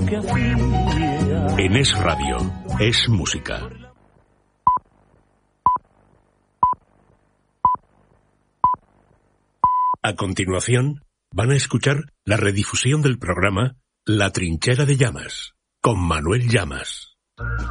que hacía. En Es Radio, es música. A continuación, van a escuchar la redifusión del programa La Trinchera de Llamas, con Manuel Llamas.